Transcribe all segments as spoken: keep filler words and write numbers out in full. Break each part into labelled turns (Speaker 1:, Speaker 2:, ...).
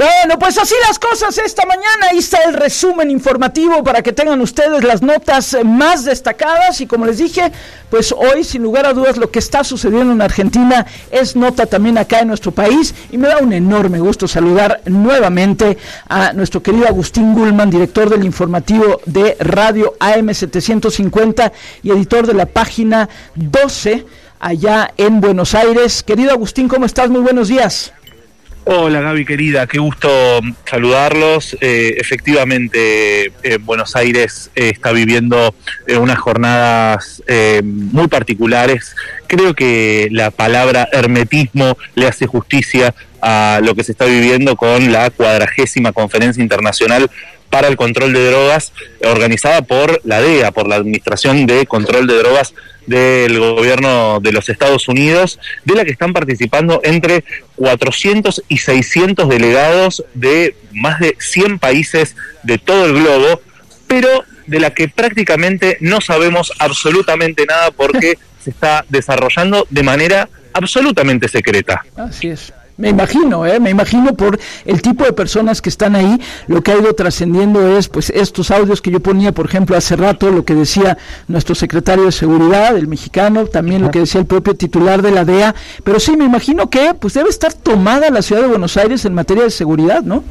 Speaker 1: Bueno, pues así las cosas esta mañana. Ahí está el resumen informativo para que tengan ustedes las notas más destacadas. Y como les dije, pues hoy, sin lugar a dudas, lo que está sucediendo en Argentina es nota también acá en nuestro país. Y me da un enorme gusto saludar nuevamente a nuestro querido Agustín Gulman, director del informativo de Radio A M setecientos cincuenta y editor de la página doce allá en Buenos Aires. Querido Agustín, ¿cómo estás? Muy buenos días.
Speaker 2: Hola Gaby querida, qué gusto saludarlos. Eh, efectivamente, eh, Buenos Aires eh, está viviendo eh, unas jornadas eh, muy particulares. Creo que la palabra hermetismo le hace justicia a lo que se está viviendo con la cuadragésima Conferencia Internacional para el Control de Drogas, organizada por la D E A, por la Administración de Control de Drogas del gobierno de los Estados Unidos, de la que están participando entre cuatrocientos y seiscientos delegados de más de cien países de todo el globo, pero de la que prácticamente no sabemos absolutamente nada porque se está desarrollando de manera absolutamente secreta.
Speaker 1: Así es. Me imagino, eh, me imagino por el tipo de personas que están ahí. Lo que ha ido trascendiendo es pues estos audios que yo ponía, por ejemplo, hace rato, lo que decía nuestro secretario de Seguridad, el mexicano, también lo que decía el propio titular de la D E A, pero sí, me imagino que pues debe estar tomada la ciudad de Buenos Aires en materia de seguridad, ¿no?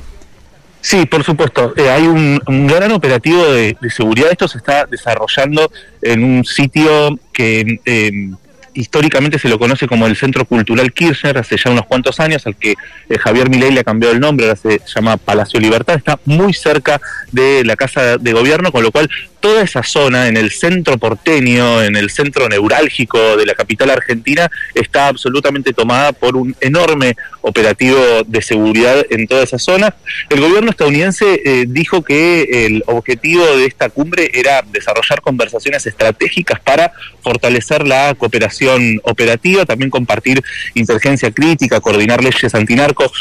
Speaker 2: Sí, por supuesto. Eh, hay un, un gran operativo de, de seguridad. Esto se está desarrollando en un sitio que Eh, históricamente se lo conoce como el Centro Cultural Kirchner, hace ya unos cuantos años, al que eh, Javier Milei le ha cambiado el nombre, ahora se llama Palacio Libertad. Está muy cerca de la Casa de Gobierno, con lo cual toda esa zona, en el centro porteño, en el centro neurálgico de la capital argentina, está absolutamente tomada por un enorme operativo de seguridad en toda esa zona. El gobierno estadounidense eh, dijo que el objetivo de esta cumbre era desarrollar conversaciones estratégicas para fortalecer la cooperación operativa, también compartir inteligencia crítica, coordinar leyes antinarco